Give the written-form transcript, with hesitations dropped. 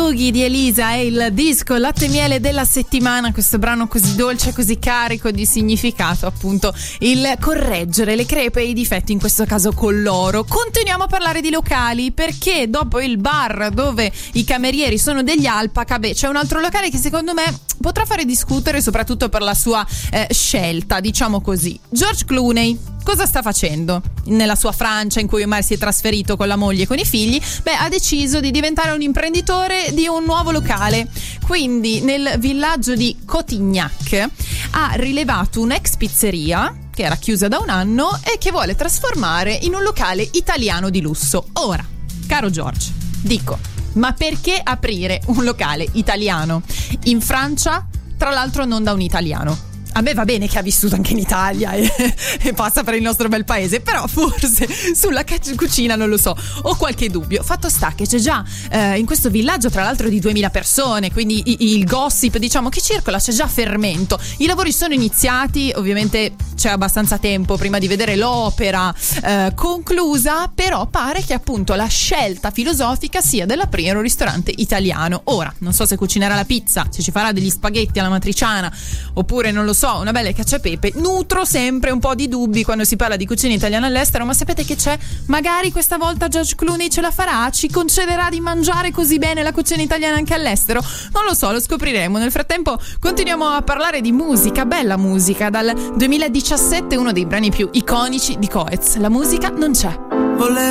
Boogie di Elisa è il disco latte e miele della settimana, questo brano così dolce, così carico di significato, appunto il correggere le crepe e i difetti, in questo caso con l'oro. Continuiamo a parlare di locali, perché dopo il bar dove i camerieri sono degli alpaca, c'è un altro locale che secondo me potrà fare discutere, soprattutto per la sua scelta, diciamo così. George Clooney cosa sta facendo nella sua Francia, in cui ormai si è trasferito con la moglie e con i figli? Ha deciso di diventare un imprenditore di un nuovo locale. Quindi nel villaggio di Cotignac ha rilevato un'ex pizzeria che era chiusa da un anno e che vuole trasformare in un locale italiano di lusso. Ora, caro George, dico, ma perché aprire un locale italiano in Francia, tra l'altro non da un italiano? A me va bene che ha vissuto anche in Italia e passa per il nostro bel paese, però forse sulla cucina non lo so, ho qualche dubbio. Fatto sta che c'è già in questo villaggio, tra l'altro di 2000 persone, quindi il gossip, diciamo, che circola, c'è già fermento. I lavori sono iniziati, ovviamente c'è abbastanza tempo prima di vedere l'opera conclusa, però pare che appunto la scelta filosofica sia dell'aprire un ristorante italiano. Ora, non so se cucinerà la pizza, se ci farà degli spaghetti alla matriciana, oppure non lo so, una bella cacio e pepe. Nutro sempre un po' di dubbi quando si parla di cucina italiana all'estero, ma sapete che c'è? Magari questa volta George Clooney ce la farà, ci concederà di mangiare così bene la cucina italiana anche all'estero? Non lo so, lo scopriremo. Nel frattempo continuiamo a parlare di musica, bella musica. Dal 2017 uno dei brani più iconici di Coez, La musica non c'è.